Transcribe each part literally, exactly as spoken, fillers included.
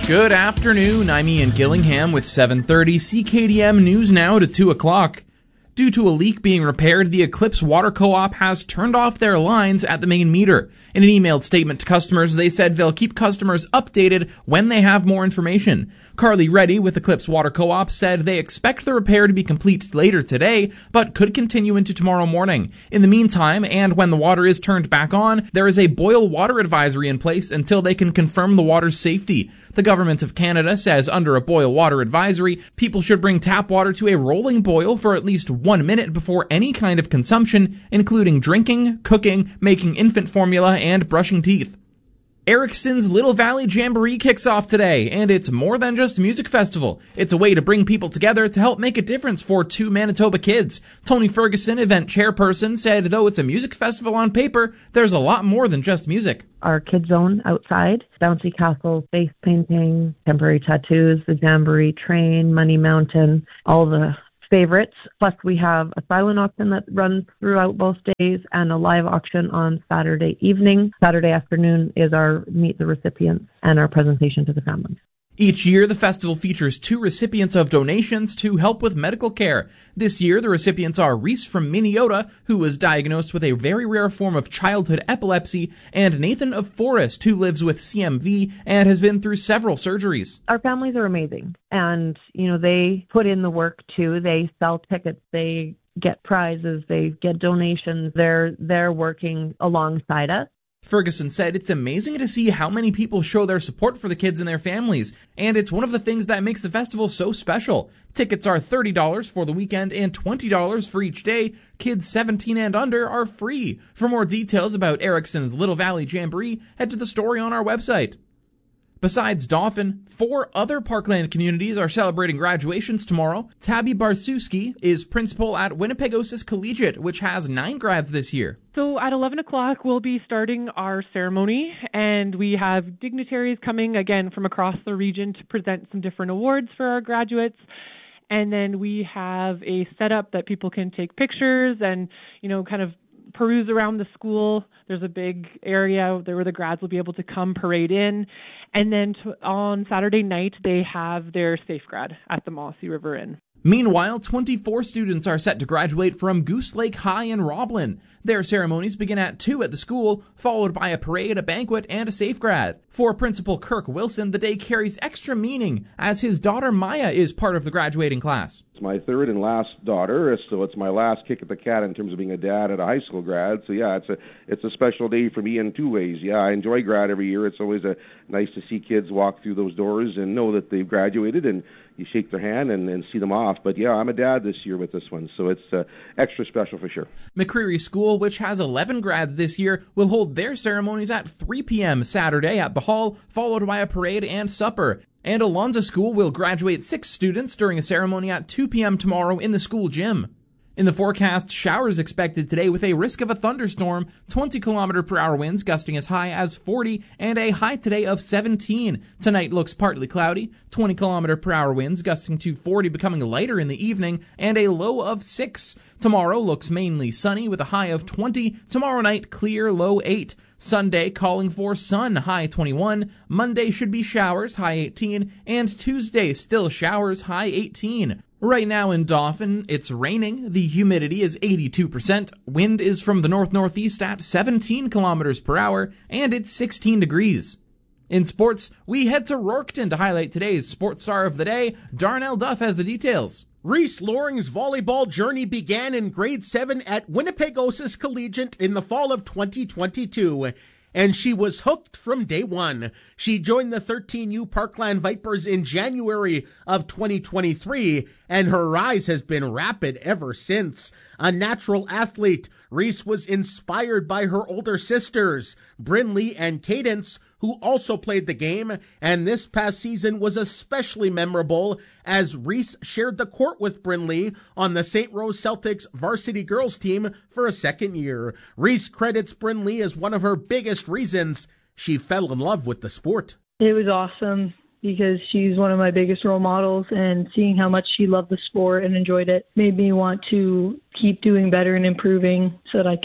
Good afternoon, I'm Ian Gillingham with seven thirty C K D M News Now to two o'clock. Due to a leak being repaired, the Eclipse Water Co-op has turned off their lines at the main meter. In an emailed statement to customers, they said they'll keep customers updated when they have more information. Carly Reddy with Eclipse Water Co-op said they expect the repair to be complete later today, but could continue into tomorrow morning. In the meantime, and when the water is turned back on, there is a boil water advisory in place until they can confirm the water's safety. The Government of Canada says under a boil water advisory, people should bring tap water to a rolling boil for at least one minute before any kind of consumption, including drinking, cooking, making infant formula, and brushing teeth. Erickson's Little Valley Jamboree kicks off today, and it's more than just a music festival. It's a way to bring people together to help make a difference for two Manitoba kids. Tony Ferguson, event chairperson, said though it's a music festival on paper, there's a lot more than just music. Our kids zone outside, bouncy castles, face painting, temporary tattoos, the Jamboree train, Money Mountain, all the favorites. Plus we have a silent auction that runs throughout both days and a live auction on Saturday evening. Saturday afternoon is our meet the recipients and our presentation to the families. Each year, the festival features two recipients of donations to help with medical care. This year, the recipients are Reese from Minneota, who was diagnosed with a very rare form of childhood epilepsy, and Nathan of Forest, who lives with C M V and has been through several surgeries. Our families are amazing, and, you know, they put in the work, too. They sell tickets, they get prizes, they get donations. They're, they're working alongside us. Ferguson said it's amazing to see how many people show their support for the kids and their families, and it's one of the things that makes the festival so special. Tickets are thirty dollars for the weekend and twenty dollars for each day. Kids seventeen and under are free. For more details about Erickson's Little Valley Jamboree, head to the story on our website. Besides Dauphin, four other Parkland communities are celebrating graduations tomorrow. Tabby Barsuski is principal at Winnipegosis Collegiate, which has nine grads this year. So at eleven o'clock, we'll be starting our ceremony, and we have dignitaries coming, again, from across the region to present some different awards for our graduates. And then we have a setup that people can take pictures and, you know, kind of peruse around the school. There's a big area there where the grads will be able to come parade in. And then to, on Saturday night, they have their Safe Grad at the Mossy River Inn. Meanwhile, twenty-four students are set to graduate from Goose Lake High in Roblin. Their ceremonies begin at two at the school, followed by a parade, a banquet, and a Safe Grad. For Principal Kirk Wilson, the day carries extra meaning, as his daughter Maya is part of the graduating class. It's my third and last daughter, so it's my last kick at the cat in terms of being a dad at a high school grad. So yeah, it's a it's a special day for me in two ways. Yeah, I enjoy grad every year. It's always a nice to see kids walk through those doors and know that they've graduated, and you shake their hand and, and see them off. But yeah, I'm a dad this year with this one, so it's uh, extra special for sure. McCreary School, which has eleven grads this year, will hold their ceremonies at three p.m. Saturday at the hall, followed by a parade and supper. And Alonza School will graduate six students during a ceremony at two p.m. tomorrow in the school gym. In the forecast, showers expected today with a risk of a thunderstorm, twenty kilometer per hour winds gusting as high as forty, and a high today of seventeen. Tonight looks partly cloudy, twenty kilometer per hour winds gusting to forty, becoming lighter in the evening, and a low of six. Tomorrow looks mainly sunny with a high of twenty. Tomorrow night, clear, low eight. Sunday calling for sun, high twenty-one. Monday should be showers, high eighteen. And Tuesday still showers, high eighteen. Right now in Dauphin, it's raining. The humidity is eighty-two percent. Wind is from the north-northeast at seventeen kilometers per hour, and it's sixteen degrees. In sports, we head to Rorketon to highlight today's sports star of the day. Darnell Duff has the details. Reese Loring's volleyball journey began in grade seven at Winnipegosis Collegiate in the fall of twenty twenty-two. And she was hooked from day one. She joined the thirteen U Parkland Vipers in January of twenty twenty-three, and her rise has been rapid ever since. A natural athlete, Reese was inspired by her older sisters, Brinley and Cadence, who also played the game, and this past season was especially memorable as Reese shared the court with Brinley on the Saint Rose Celtics varsity girls team for a second year. Reese credits Brinley as one of her biggest reasons she fell in love with the sport. It was awesome because she's one of my biggest role models, and seeing how much she loved the sport and enjoyed it made me want to keep doing better and improving so that I can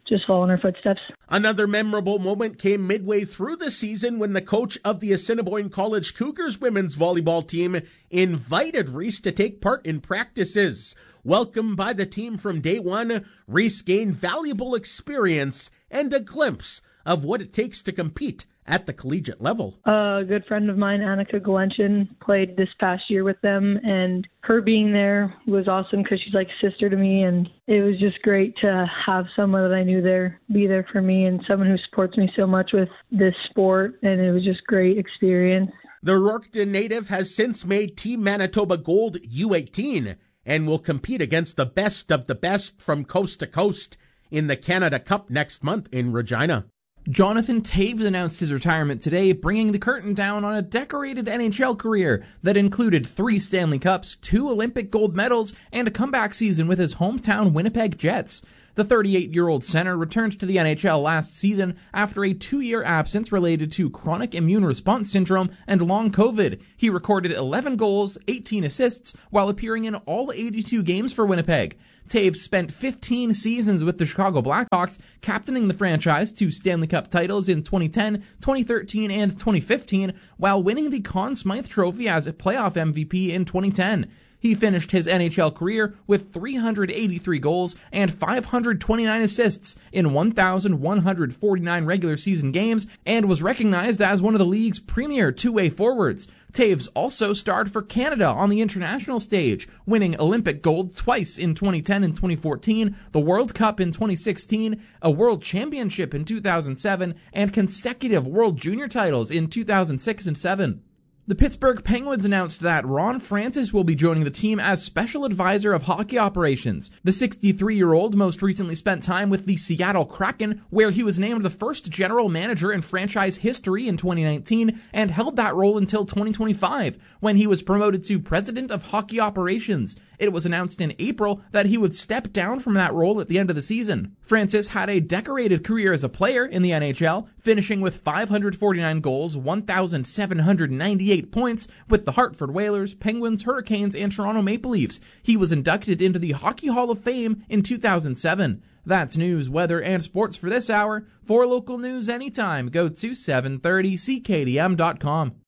just follow in her footsteps. Another memorable moment came midway through the season when the coach of the Assiniboine College Cougars women's volleyball team invited Reese to take part in practices. Welcomed by the team from day one, Reese gained valuable experience and a glimpse of what it takes to compete at the collegiate level. A good friend of mine, Annika Glenchen, played this past year with them, and her being there was awesome because she's like a sister to me, and it was just great to have someone that I knew there be there for me and someone who supports me so much with this sport, and it was just great experience. The Rorketon native has since made Team Manitoba Gold U eighteen and will compete against the best of the best from coast to coast in the Canada Cup next month in Regina. Jonathan Toews announced his retirement today, bringing the curtain down on a decorated N H L career that included three Stanley Cups, two Olympic gold medals, and a comeback season with his hometown Winnipeg Jets. The thirty-eight-year-old center returned to the N H L last season after a two-year absence related to chronic immune response syndrome and long COVID. He recorded eleven goals, eighteen assists, while appearing in all eighty-two games for Winnipeg. Toews spent fifteen seasons with the Chicago Blackhawks, captaining the franchise to Stanley Cup titles in twenty ten, twenty thirteen, and twenty fifteen, while winning the Conn Smythe Trophy as a playoff M V P in twenty ten. He finished his N H L career with three hundred eighty-three goals and five hundred twenty-nine assists in one thousand one hundred forty-nine regular season games and was recognized as one of the league's premier two-way forwards. Toews also starred for Canada on the international stage, winning Olympic gold twice in twenty ten and twenty fourteen, the World Cup in twenty sixteen, a World Championship in two thousand seven, and consecutive World Junior titles in two thousand six and seven. The Pittsburgh Penguins announced that Ron Francis will be joining the team as special advisor of hockey operations. The sixty-three-year-old most recently spent time with the Seattle Kraken, where he was named the first general manager in franchise history in twenty nineteen and held that role until twenty twenty-five, when he was promoted to president of hockey operations. It was announced in April that he would step down from that role at the end of the season. Francis had a decorated career as a player in the N H L, finishing with five hundred forty-nine goals, one thousand seven hundred ninety-eight points with the Hartford Whalers, Penguins, Hurricanes, and Toronto Maple Leafs. He was inducted into the Hockey Hall of Fame in two thousand seven. That's news, weather, and sports for this hour. For local news anytime, go to seven thirty C K D M dot com.